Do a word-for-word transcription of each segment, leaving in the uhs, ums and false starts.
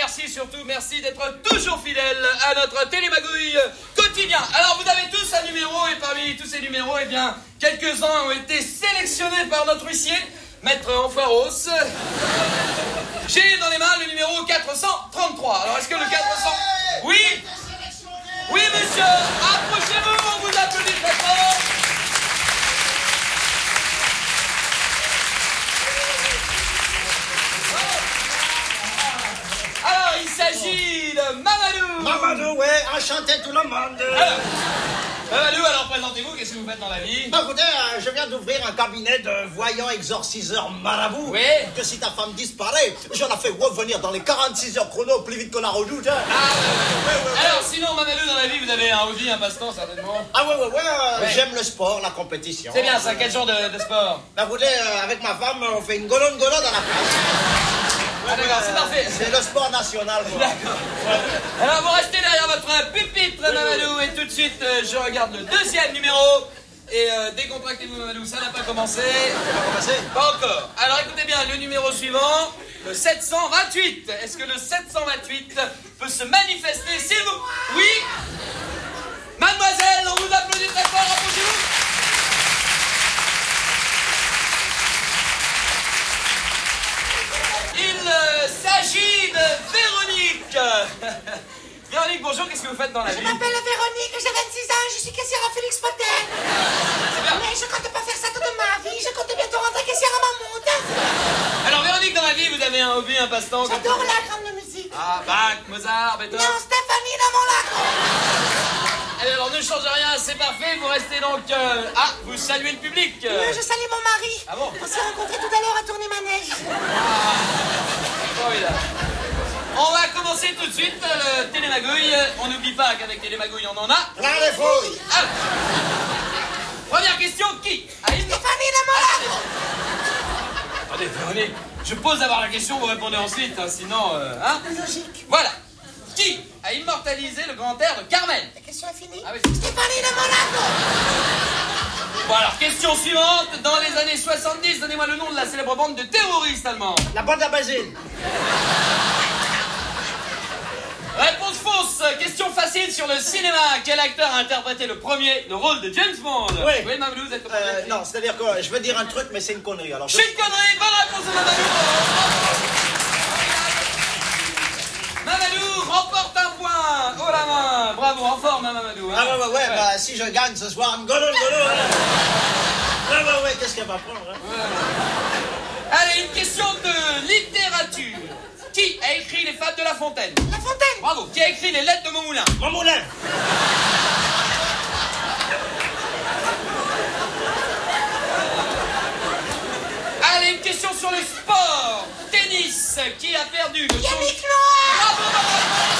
merci surtout, merci d'être toujours fidèles à notre télémagouille quotidien. Alors vous avez tous un numéro et parmi tous ces numéros, eh bien, quelques-uns ont été sélectionnés par notre huissier, Maître Enfoiros. J'ai dans les mains le numéro quatre cent trente-trois. Alors est-ce que le quatre cents... Oui. Oui monsieur, approchez-vous, on vous applaudit très fort. Alors, il s'agit de Mamadou. Mamadou, ouais, enchanté tout le monde. Alors, Mamadou, alors présentez-vous, qu'est-ce que vous faites dans la vie? Bah, écoutez, euh, je viens d'ouvrir un cabinet de voyants exorciseurs marabout. Oui. Que si ta femme disparaît, j'en ai fait revenir dans les quarante-six heures chrono plus vite que la redoute. Hein. Ah, ouais, ouais, ouais. Alors, sinon, Mamadou, dans la vie, vous avez un hobby, un passe-temps, certainement? Ah, ouais, ouais, ouais, euh, Ouais. j'aime le sport, la compétition. C'est bien, ça, quel genre de, de sport? Bah, écoutez, euh, avec ma femme, on fait une golonne-golonne à la place. Ah, d'accord, c'est parfait. C'est le sport national, moi. D'accord. Alors, vous restez derrière votre pupitre, Mamadou, et tout de suite, euh, je regarde le deuxième numéro. Et euh, décontractez-vous, Mamadou, ça n'a pas commencé. Ça va commencer? Pas encore. Alors, écoutez bien, le numéro suivant, le sept cent vingt-huit. Est-ce que le sept cent vingt-huit peut se manifester, s'il vous... Oui. Mademoiselle, on vous applaudit très fort, approchez-vous. Il euh, s'agit de Véronique. Véronique, bonjour, qu'est-ce que vous faites dans la Je vie? m'appelle Véronique, j'ai vingt-six ans, je suis caissière à Félix Potel. Mais je compte pas faire ça toute ma vie, je compte bientôt rentrer caissière à Mammouth. Alors Véronique, dans la vie, vous avez un hobby, un passe-temps? J'adore la grande musique. Ah, Bach, Mozart, Beethoven. Non, Stéphanie dans mon lac. Allez, alors ne change rien, c'est parfait, vous restez donc... euh, Ah, vous saluez le public. Euh, je salue mon mari. Ah bon? On s'est rencontrés tout à l'heure à tourner manège. Formidable. On va commencer tout de suite le télémagouille. On n'oublie pas qu'avec télémagouille, on en a... Plein les fouilles. Ah. Première question, qui a une... Stéphanie dans mon lac. Attendez, Véronique, je pose d'abord la question, vous répondez ensuite, hein, sinon... euh, hein Logique. Voilà. Qui a immortalisé le grand air de Carmen? La question est finie. Ah oui. Stéphanie dans mon lac. Bon alors, question suivante. Dans les années soixante-dix, donnez-moi le nom de la célèbre bande de terroristes allemands. La bande à basine. Réponse fausse. Question facile sur le cinéma. Quel acteur a interprété le premier, le rôle de James Bond? Oui. Oui, Mamadou, vous êtes... Euh, non, c'est-à-dire que je veux dire un truc, mais c'est une connerie. Alors, je... Je suis une connerie. Bonne réponse de Mamadou. Mamadou remporte un point. Oh la main. Bravo, en forme, hein, Mamadou. Hein. Ah ouais, ouais, ouais, bah si je gagne ce soir, une golonne, golonne. Hein. Ouais, ouais, ouais, qu'est-ce qu'elle va prendre hein. Ouais. Allez, une question de littérature. Qui a écrit les Fables de La Fontaine? La Fontaine. Bravo. Qui a écrit les Lettres de Montmoulin? Mon moulin. Allez, une question sur le sport. Tennis. Qui a perdu le tour... Yannick Noah. Bravo, bravo.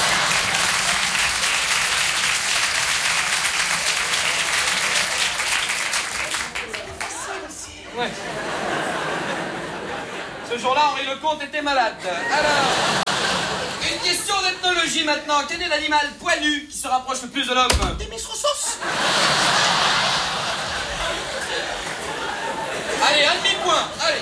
Ouais. Ce jour-là, Henri Lecomte était malade. Alors, une question d'ethnologie maintenant. Quel est l'animal poilu qui se rapproche le plus de l'homme? Des Misrosos. Allez, un demi-point. Allez.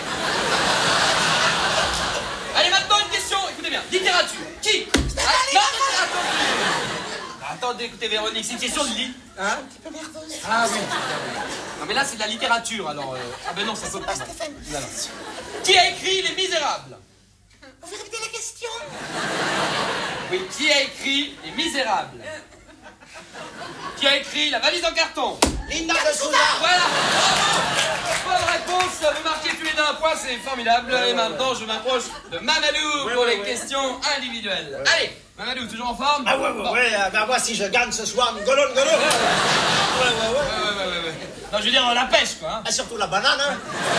Allez, maintenant une question. Écoutez bien. Littérature. Qui? Ah, non, attendez. Attendez, écoutez, Véronique, c'est une question de lit. Hein? Un petit peu nerveuse. Ah oui. Non, mais là, c'est de la littérature, alors... euh, Ah ben non, ça peut pas. Ah, Stéphane. Non, non. Qui a écrit Les Misérables? Vous pouvez répéter la question? Oui, qui a écrit Les Misérables? Qui a écrit La valise en carton? Linda de Souza. Voilà. Bonne réponse. Vous marquez tous les deux un point, c'est formidable. Ouais, Et ouais, maintenant, ouais. je m'approche de Mamadou Ouais, pour ouais, les ouais. questions individuelles. Ouais. Allez, Mamadou, toujours en forme? Ah ouais, ouais, Bon. ouais, euh, bah moi si je gagne ce soir, une golonne, golonne. Ouais, ouais, ouais. Ouais, ouais, ouais, ouais, ouais. Non, je veux dire, la pêche, quoi. Hein. Ah, surtout la banane, hein.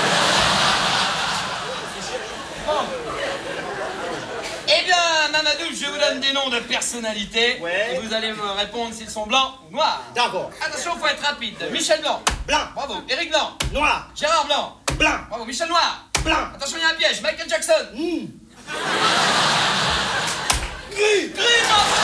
Bon. Eh bien, Mamadou, je vous donne des noms de personnalités. Ouais. Et vous allez me répondre s'ils sont blancs ou noirs. D'accord. Attention, faut être rapide. Michel Blanc. Blanc. Bravo. Éric Blanc. Noir. Gérard Blanc. Blanc. Bravo. Michel Noir. Blanc. Attention, il y a un piège. Michael Jackson. Mmh. Gris. Gris, bravo.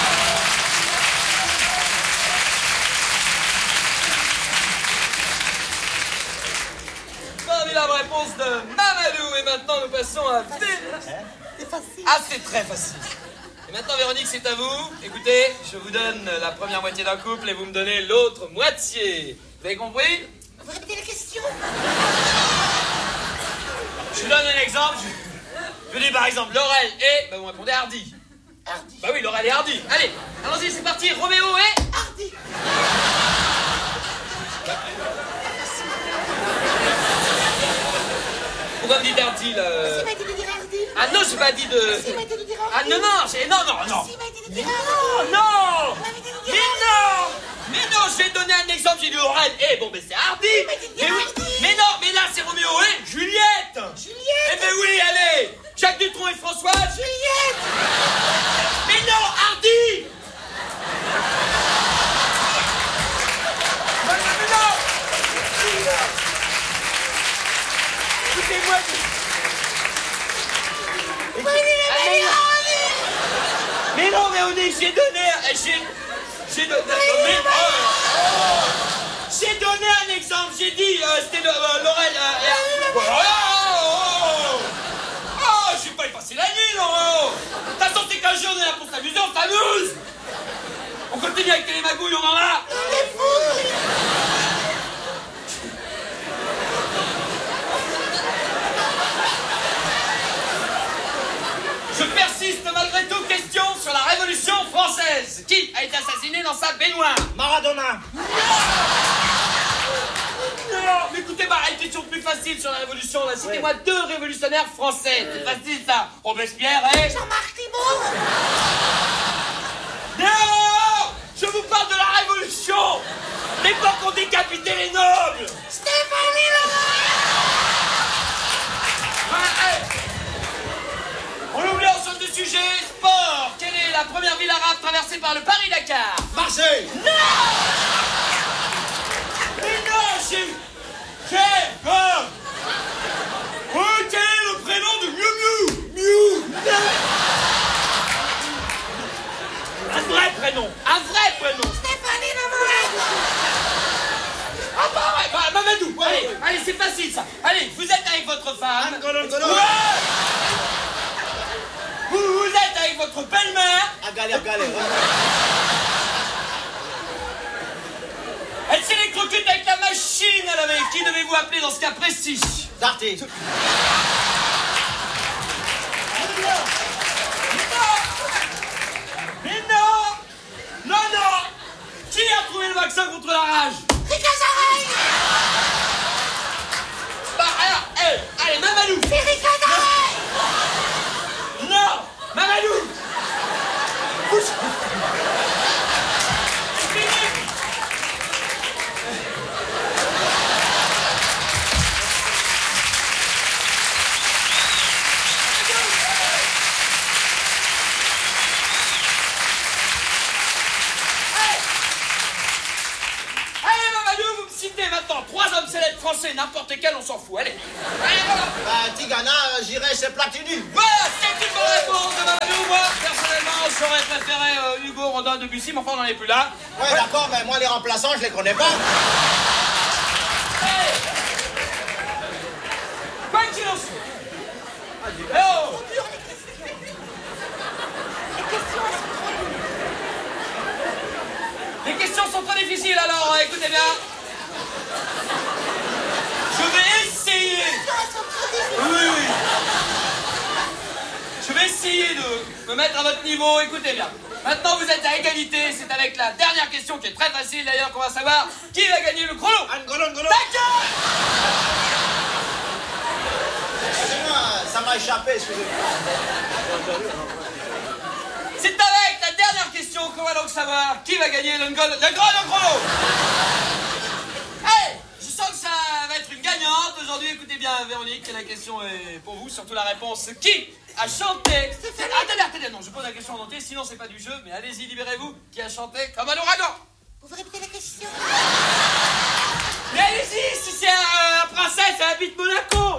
Formidable réponse de Mamadou. Et maintenant, nous passons à... C'est facile. Ah, c'est très facile. Et maintenant, Véronique, c'est à vous. Écoutez, je vous donne la première moitié d'un couple et vous me donnez l'autre moitié. Vous avez compris? Vous répétez la question? Je vous donne un exemple. Je vous dis par exemple, Laurel et... Bah, vous répondez Hardy. Hardy. Bah oui, Laurel et Hardy. Allez, allons-y, c'est parti. Roméo et... Hardy. Pourquoi me dites Hardy, là? S'il m'a dit de dire Hardy. Ah non, j'ai pas dit de... S'il m'a dit de dire Ah Hardy. non, non, j'ai... Non, non, non. S'il m'a dit de dire Non, Hardy. non. Il m'avait dit de Mais dire non. Mais non, j'ai donné un exemple, j'ai dit Laurel. Eh, bon, ben c'est Hardy. m'a dit de Mais dire oui. Hardy. Mais non, mais là, c'est Roméo et Juliette. Juliette. Eh ben oui, allez. Jacques Dutronc et Françoise. Juliette. Mais non, Hardy. Mais non. Écoutez-moi. Allez. Mais non, mais on est, j'ai donné, j'ai, j'ai donné, mais, oh, j'ai donné un exemple, j'ai dit, euh, c'était euh, Laurel, euh, euh, oh, oh, oh, oh, j'ai pas y passé la nuit, Laurent. De toute façon, c'est qu'un jour, on est là pour s'amuser, on s'amuse. On continue avec les magouilles, on en a. Je persiste malgré tout. Question sur la Révolution française. Qui a été assassiné dans sa baignoire? Maradona. Non, mais écoutez, bah, une question plus facile sur la Révolution. Là. Citez-moi deux révolutionnaires français. C'est facile, ça. Robespierre et... Jean-Marc Thibault. Non! Je vous parle de la Révolution! L'époque où on décapitait les nobles! Stéphanie Laurent. Ouais, hey. On oublie ensemble de sujet. Sport. Quelle est la première ville arabe traversée par le Paris-Dakar? Marseille. Non! Mais non, j'ai... J'ai... Ah. Oh, quel est le prénom de Miu Miu? Miu. Un vrai prénom. Un vrai prénom. Stéphanie Laurent. Ah bah ouais, bah, Mamadou. Allez, allez, c'est facile ça. Allez, vous êtes avec votre femme. Angolo, Angolo. Ouais. Vous, vous êtes avec votre belle-mère. À galère, galère. Elle s'électrocute avec la machine à laver. Qui devez-vous appeler dans ce cas précis? Darty. Mais non! Non, non! Qui a trouvé le vaccin contre la rage? Ricazarel. Bah alors, hey, allez, Mamadou! C'est Ricazarel. Non! Mamadou! Allez, Mamadou, vous me citez maintenant trois hommes célèbres français, n'importe lesquels, on s'en fout. Allez! Allez, voilà! Bah, Tigana, euh, j'irais chez Platini. Voilà, c'est une bonne réponse de Mamadou. Moi, personnellement, j'aurais préféré euh, Hugo, Rodin, Debussy, mais enfin, on n'en est plus là. Ouais, d'accord, mais moi, les remplaçants, je les connais pas. Hey. Quoi qu'il en soit. Oh. Les questions sont trop difficiles, alors euh, écoutez bien. Je vais essayer. Oui, oui. Je vais essayer de me mettre à votre niveau, écoutez bien. Maintenant, vous êtes à égalité, c'est avec la dernière question qui est très facile d'ailleurs qu'on va savoir qui va gagner le chrono. Angolo, Angolo. D'accord. Excusez-moi, ça m'a échappé, excusez-moi. C'est avec la dernière question qu'on va donc savoir qui va gagner le, ngol- le grand le chrono. Hey, je sens que ça va être une gagnante aujourd'hui. Écoutez bien, Véronique, la question est pour vous, surtout la réponse. Qui a chanté... Attendez, attendez, non, je pose la question en entier, sinon c'est pas du jeu, mais allez-y, libérez-vous. Qui a chanté comme un ouragan? Vous répétez la question? Mais allez-y, si c'est un, un princesse, elle habite Monaco.